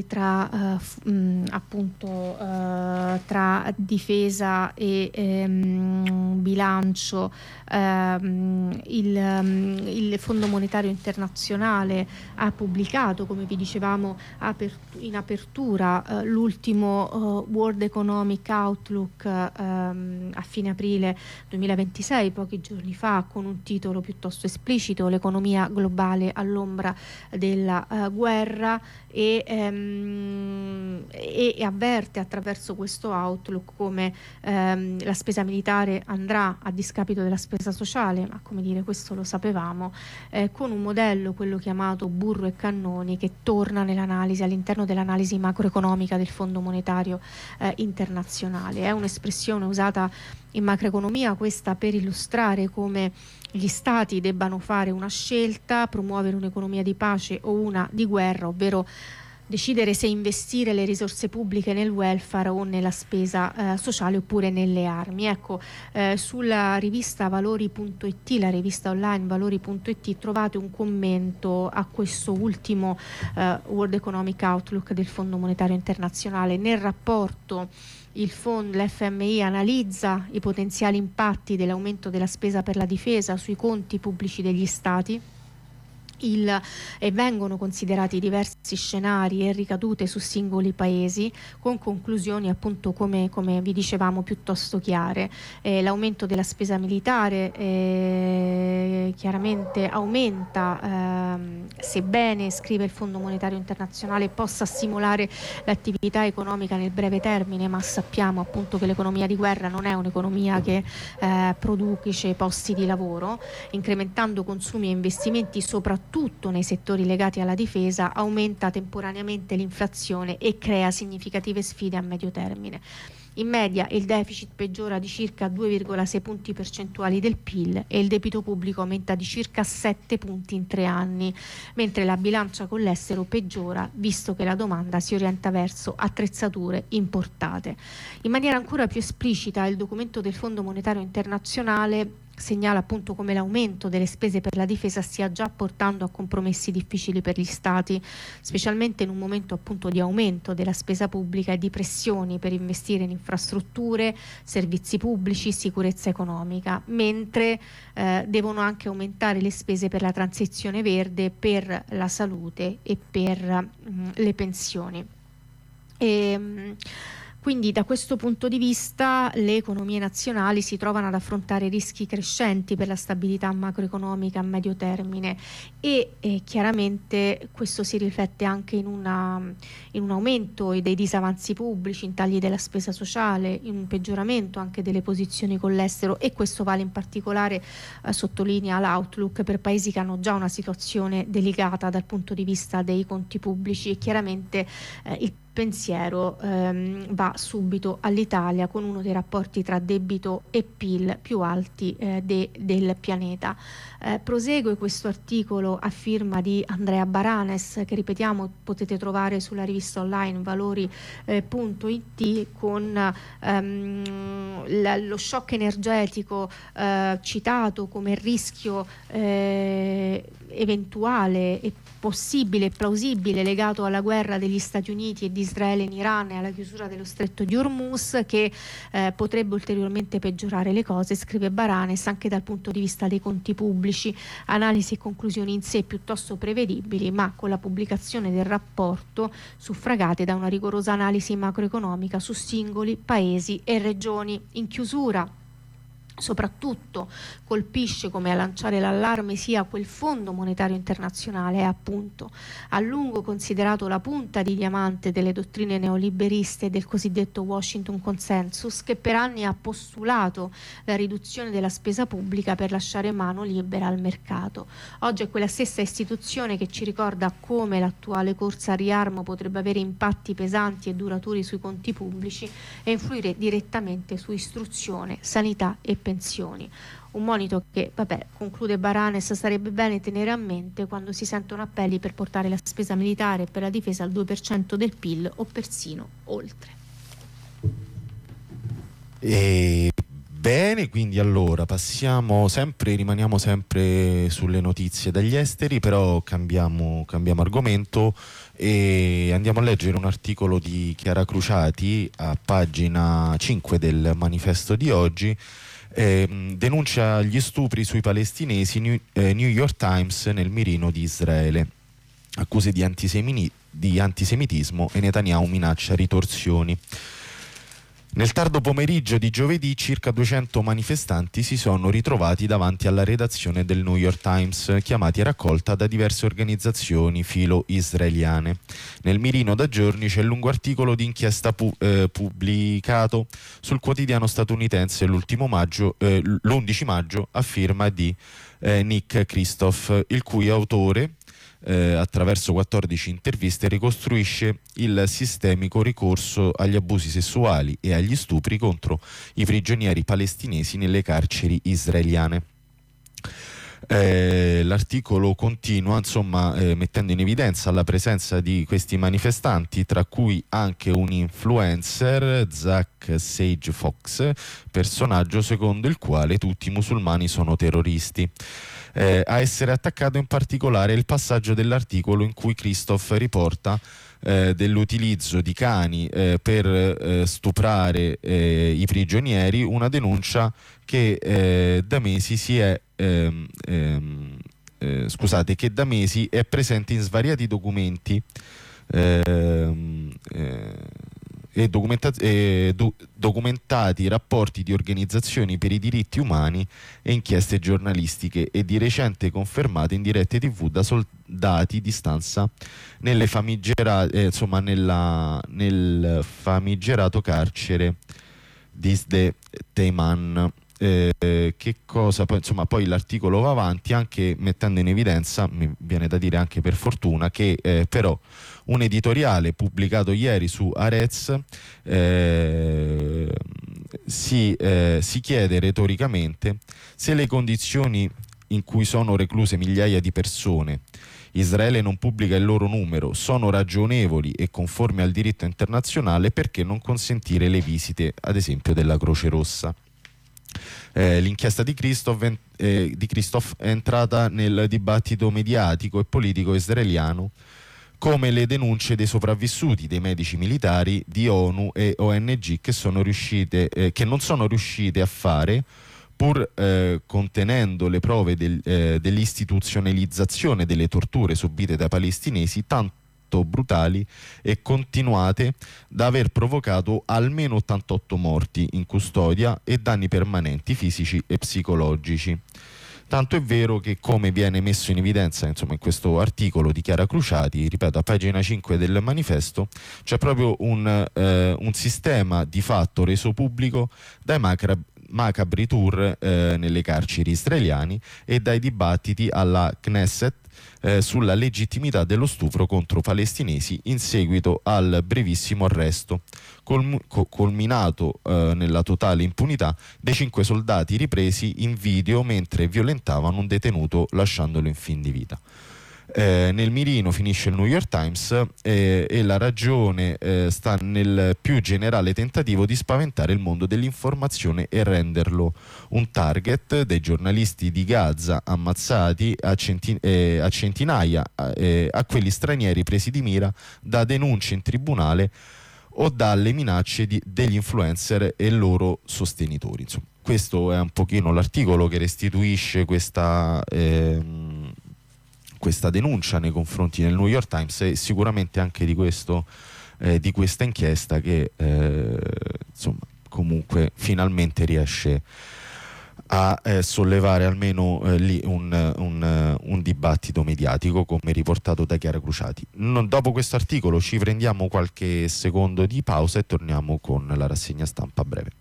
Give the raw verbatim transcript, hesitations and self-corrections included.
tra uh, f- mh, appunto uh, tra difesa e ehm, bilancio. ehm, il, um, il Fondo Monetario Internazionale ha pubblicato, come vi dicevamo apert- in apertura, uh, l'ultimo uh, World Economic Outlook um, a fine aprile duemilaventisei, pochi giorni fa, con un titolo piuttosto esplicito: l'economia globale all'ombra della uh, guerra. E, ehm, e, e avverte attraverso questo outlook come ehm, la spesa militare andrà a discapito della spesa sociale, ma come dire, questo lo sapevamo, eh, con un modello, quello chiamato burro e cannoni, che torna nell'analisi, all'interno dell'analisi macroeconomica del Fondo Monetario eh, Internazionale. È un'espressione usata in macroeconomia questa per illustrare come gli stati debbano fare una scelta: promuovere un'economia di pace o una di guerra, ovvero decidere se investire le risorse pubbliche nel welfare o nella spesa eh, sociale oppure nelle armi. Ecco, eh, sulla rivista valori punto it, la rivista online valori punto it, trovate un commento a questo ultimo eh, World Economic Outlook del Fondo Monetario Internazionale. Nel rapporto il fondo, l'F M I analizza i potenziali impatti dell'aumento della spesa per la difesa sui conti pubblici degli stati. Il, e vengono considerati diversi scenari e ricadute su singoli paesi, con conclusioni appunto come, come vi dicevamo piuttosto chiare. Eh, l'aumento della spesa militare eh, chiaramente aumenta, ehm, sebbene, scrive il Fondo Monetario Internazionale, possa stimolare l'attività economica nel breve termine, ma sappiamo appunto che l'economia di guerra non è un'economia che eh, produce posti di lavoro. Incrementando consumi e investimenti soprattutto tutto nei settori legati alla difesa, aumenta temporaneamente l'inflazione e crea significative sfide a medio termine. In media il deficit peggiora di circa due virgola sei punti percentuali del P I L e il debito pubblico aumenta di circa sette punti in tre anni, mentre la bilancia con l'estero peggiora, visto che la domanda si orienta verso attrezzature importate. In maniera ancora più esplicita, il documento del Fondo Monetario Internazionale segnala appunto come l'aumento delle spese per la difesa stia già portando a compromessi difficili per gli stati, specialmente in un momento appunto di aumento della spesa pubblica e di pressioni per investire in infrastrutture, servizi pubblici, sicurezza economica, mentre eh, devono anche aumentare le spese per la transizione verde, per la salute e per mh, le pensioni. E, mh, Quindi da questo punto di vista le economie nazionali si trovano ad affrontare rischi crescenti per la stabilità macroeconomica a medio termine e eh, chiaramente questo si riflette anche in, una, in un aumento dei disavanzi pubblici, in tagli della spesa sociale, in un peggioramento anche delle posizioni con l'estero, e questo vale in particolare, eh, sottolinea l'Outlook, per paesi che hanno già una situazione delicata dal punto di vista dei conti pubblici. E chiaramente eh, il pensiero ehm, va subito all'Italia, con uno dei rapporti tra debito e P I L più alti eh, de, del pianeta. Eh, prosegue questo articolo a firma di Andrea Baranes, che ripetiamo potete trovare sulla rivista online valori punto it, con ehm, la, lo shock energetico eh, citato come rischio eh, eventuale e possibile e plausibile legato alla guerra degli Stati Uniti e di Israele in Iran e alla chiusura dello stretto di Hormuz, che eh, potrebbe ulteriormente peggiorare le cose, scrive Baranes, anche dal punto di vista dei conti pubblici. Analisi e conclusioni in sé piuttosto prevedibili, ma con la pubblicazione del rapporto suffragate da una rigorosa analisi macroeconomica su singoli paesi e regioni. In chiusura, soprattutto colpisce come a lanciare l'allarme sia quel Fondo Monetario Internazionale, appunto a lungo considerato la punta di diamante delle dottrine neoliberiste del cosiddetto Washington Consensus, che per anni ha postulato la riduzione della spesa pubblica per lasciare mano libera al mercato. Oggi è quella stessa istituzione che ci ricorda come l'attuale corsa al riarmo potrebbe avere impatti pesanti e duraturi sui conti pubblici e influire direttamente su istruzione, sanità e pensioni. Un monito che, vabbè, conclude Baranes, sarebbe bene tenere a mente quando si sentono appelli per portare la spesa militare per la difesa al due per cento del P I L o persino oltre. E Bene, quindi allora passiamo sempre, rimaniamo sempre sulle notizie dagli esteri, però cambiamo, cambiamo argomento e andiamo a leggere un articolo di Chiara Cruciati a pagina cinque del manifesto di oggi. Eh, denuncia gli stupri sui palestinesi, New, eh, New York Times nel mirino di Israele. Accuse di, antisemini, di antisemitismo e Netanyahu minaccia ritorsioni. Nel tardo pomeriggio di giovedì circa duecento manifestanti si sono ritrovati davanti alla redazione del New York Times, chiamati a raccolta da diverse organizzazioni filo-israeliane. Nel mirino da giorni c'è il lungo articolo di inchiesta pu- eh, pubblicato sul quotidiano statunitense l'ultimo maggio, eh, l'undici maggio a firma di eh, Nick Kristof, il cui autore Eh, attraverso quattordici interviste ricostruisce il sistemico ricorso agli abusi sessuali e agli stupri contro i prigionieri palestinesi nelle carceri israeliane. Eh, l'articolo continua insomma eh, mettendo in evidenza la presenza di questi manifestanti, tra cui anche un influencer, Zach Sage Fox, personaggio secondo il quale tutti i musulmani sono terroristi. Eh, a essere attaccato in particolare il passaggio dell'articolo in cui Kristof riporta eh, dell'utilizzo di cani eh, per eh, stuprare eh, i prigionieri, una denuncia che eh, da mesi si è ehm, ehm, eh, scusate che da mesi è presente in svariati documenti ehm, eh, e, documenta- e do- documentati rapporti di organizzazioni per i diritti umani e inchieste giornalistiche, e di recente confermate in dirette tivù da soldati di stanza nelle famigerate, eh, insomma nella, nel famigerato carcere di Sde Teiman. Eh, che cosa poi, insomma, poi l'articolo va avanti anche mettendo in evidenza, mi viene da dire anche per fortuna, che eh, però un editoriale pubblicato ieri su Haaretz eh, si, eh, si chiede retoricamente se le condizioni in cui sono recluse migliaia di persone, Israele non pubblica il loro numero, sono ragionevoli e conformi al diritto internazionale, perché non consentire le visite, ad esempio, della Croce Rossa. Eh, l'inchiesta di Kristof, eh, di Kristof è entrata nel dibattito mediatico e politico israeliano come le denunce dei sopravvissuti, dei medici militari, di ONU e O N G che, sono riuscite, eh, che non sono riuscite a fare, pur eh, contenendo le prove del, eh, dell'istituzionalizzazione delle torture subite dai palestinesi, tanto brutali e continuate da aver provocato almeno ottantotto morti in custodia e danni permanenti fisici e psicologici. Tanto è vero che, come viene messo in evidenza insomma in questo articolo di Chiara Cruciati, ripeto, a pagina cinque del manifesto, c'è proprio un, eh, un sistema di fatto reso pubblico dai macabri, macabri tour eh, nelle carceri israeliani e dai dibattiti alla Knesset Eh, sulla legittimità dello stupro contro palestinesi in seguito al brevissimo arresto, colm- co- culminato eh, nella totale impunità dei cinque soldati ripresi in video mentre violentavano un detenuto lasciandolo in fin di vita. Eh, nel mirino finisce il New York Times eh, e la ragione eh, sta nel più generale tentativo di spaventare il mondo dell'informazione e renderlo un target dei giornalisti di Gaza ammazzati a, centi- eh, a centinaia, eh, a quelli stranieri presi di mira da denunce in tribunale o dalle minacce di, degli influencer e loro sostenitori. Insomma, questo è un pochino l'articolo che restituisce questa ehm, questa denuncia nei confronti del New York Times, e sicuramente anche di questo eh, di questa inchiesta che eh, insomma comunque finalmente riesce a eh, sollevare almeno eh, lì un, un, un dibattito mediatico, come riportato da Chiara Cruciati. Non, dopo questo articolo ci prendiamo qualche secondo di pausa e torniamo con la rassegna stampa a breve.